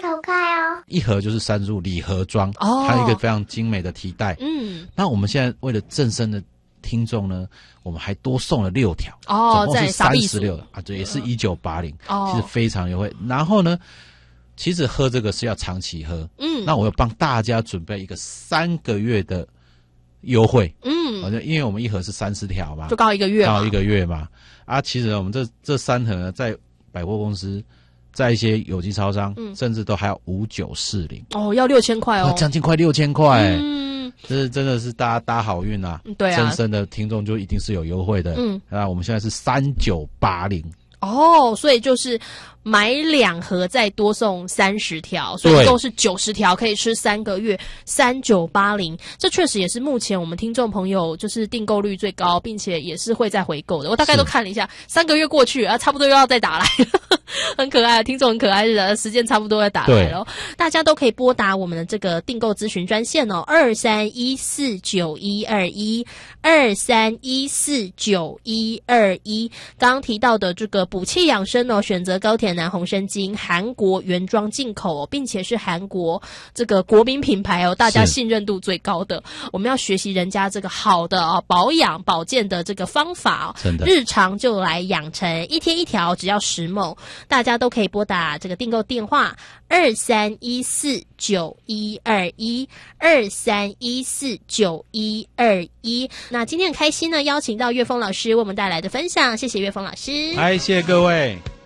好快哦。 一盒就是3入礼盒装，还有一个非常精美的提袋。那我们现在为了正身的听众呢，我们还多送了6条，总共是36啊，这也是1980，其实非常优惠。然后呢，其实喝这个是要长期喝，那我有帮大家准备一个3个月的优惠，因为我们一盒是30条嘛， 就刚好1个月嘛， 刚好1个月嘛。其实我们这3盒呢，在百货公司，在一些有机超商，甚至都还有5940 要6000块哦， 将近快6000块，这真的是大家搭好运啊！ 对啊， 真身的听众就一定是有优惠的。那我们现在是3980。 所以就是买2盒再多送30条，所以一共是90条，可以吃3个月，3980。这确实也是目前我们听众朋友就是订购率最高，并且也是会再回购的。我大概都看了一下，3个月过去差不多又要再打来了，很可爱，听众很可爱的，时间差不多要打来了。大家都可以拨打我们的这个订购咨询专线，23149121，23149121。刚刚提到的这个补气养生选择高铁南红参精，韩国原装进口并且是韩国这个国民品牌大家信任度最高的。我们要学习人家这个好的保养保健的这个方法日常就来养成，一天1条，只要10ml。大家都可以拨打这个订购电话23149121，23149121。那今天很开心呢，邀请到岳峰老师为我们带来的分享，谢谢岳峰老师。 谢谢各位。